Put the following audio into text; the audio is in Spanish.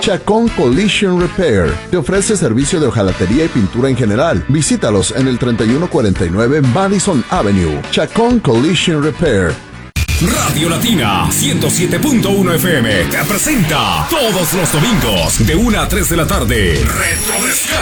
Chacón Collision Repair te ofrece servicio de hojalatería y pintura en general. Visítalos en el 3149 Madison Avenue. Chacón Collision Repair. Radio Latina 107.1 FM te presenta todos los domingos de 1 a 3 de la tarde Retro